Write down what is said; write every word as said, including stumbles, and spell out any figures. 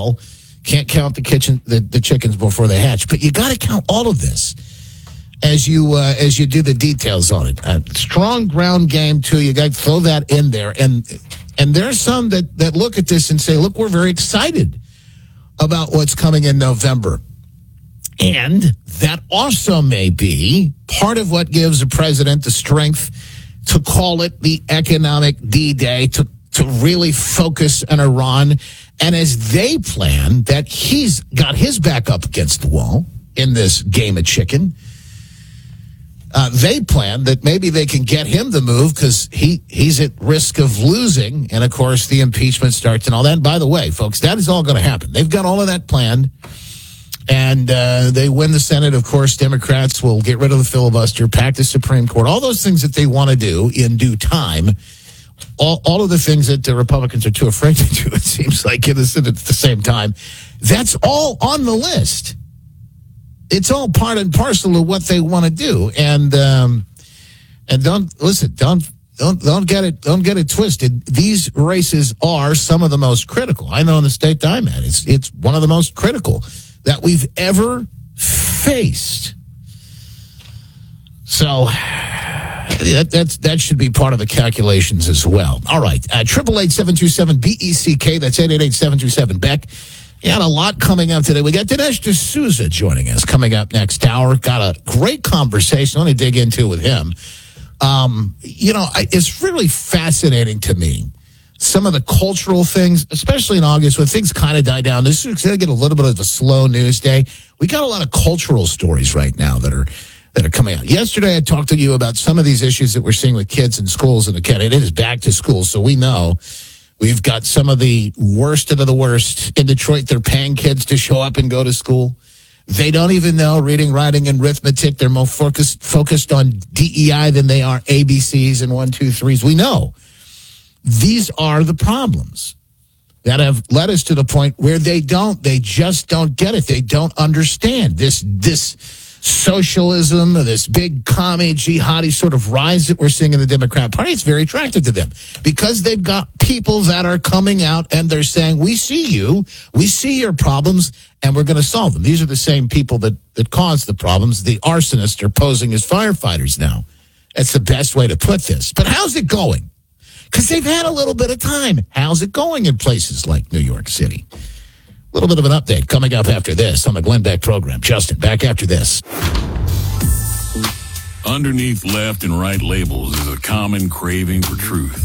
well. Can't count the kitchen the, the chickens before they hatch, but you got to count all of this as you uh, as you do the details on it. Uh, strong ground game too. You got to throw that in there, and and there's some that that look at this and say, "Look, we're very excited about what's coming in November," and that also may be part of what gives the president the strength to call it the economic D-Day, to to really focus on Iran. And as they plan that he's got his back up against the wall in this game of chicken, uh, they plan that maybe they can get him to move because he, he's at risk of losing. And, of course, the impeachment starts and all that. And by the way, folks, that is all going to happen. They've got all of that planned. And uh, they win the Senate. Of course, Democrats will get rid of the filibuster, pack the Supreme Court, all those things that they want to do in due time. All, all of the things that the Republicans are too afraid to do, it seems like, in the Senate at the same time. That's all on the list. It's all part and parcel of what they want to do. And um, and don't listen, don't don't don't get it don't get it twisted. These races are some of the most critical. I know in the state that I'm at, it's it's one of the most critical that we've ever faced. So that that's, that should be part of the calculations as well. All right. Triple eight seven two seven B E C K. That's eight eight eight seven two seven Beck. We got a lot coming up today. We got Dinesh D'Souza joining us coming up next hour. Got a great conversation. I want to dig into with him. Um, you know, I, it's really fascinating to me. Some of the cultural things, especially in August, when things kind of die down. This is going to get a little bit of a slow news day. We got a lot of cultural stories right now that are that are coming out. Yesterday, I talked to you about some of these issues that we're seeing with kids in schools in the county. It is back to school, so we know we've got some of the worst of the worst in Detroit. They're paying kids to show up and go to school. They don't even know reading, writing, and arithmetic. They're more focused focused on D E I than they are A B Cs and one, two, threes. We know. These are the problems that have led us to the point where they don't, they just don't get it. They don't understand this, this socialism, this big commie jihadi sort of rise that we're seeing in the Democrat Party. It's very attractive to them because they've got people that are coming out and they're saying, we see you, we see your problems, and we're going to solve them. These are the same people that, that caused the problems. The arsonists are posing as firefighters now. That's the best way to put this. But how's it going? Because they've had a little bit of time. How's it going in places like New York City? A little bit of an update coming up after this on the Glenn Beck program. Justin, back after this. Underneath left and right labels is a common craving for truth.